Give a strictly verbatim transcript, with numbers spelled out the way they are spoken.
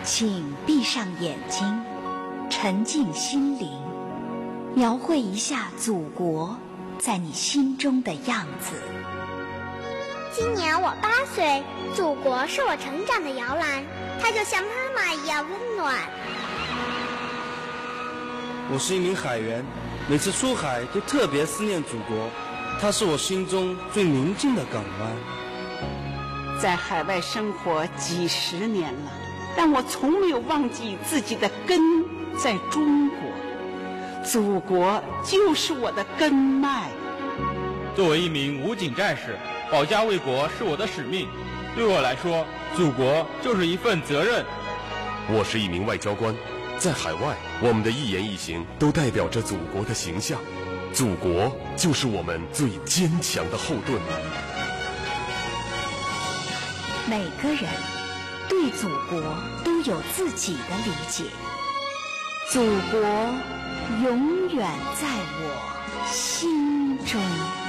请闭上眼睛，沉静心灵，描绘一下祖国在你心中的样子。 今年我八岁，祖国是我成长的摇篮，它就像妈妈一样温暖。 我是一名海员，每次出海都特别思念祖国，它是我心中最宁静的港湾。 在海外生活几十年了，但我从没有忘记自己的根在中国，祖国就是我的根脉。 作为一名武警战士，保家卫国是我的使命，对我来说，祖国就是一份责任。 我是一名外交官，在海外，我们的一言一行都代表着祖国的形象，祖国就是我们最坚强的后盾。 每个人对祖国都有自己的理解，祖国永远在我心中。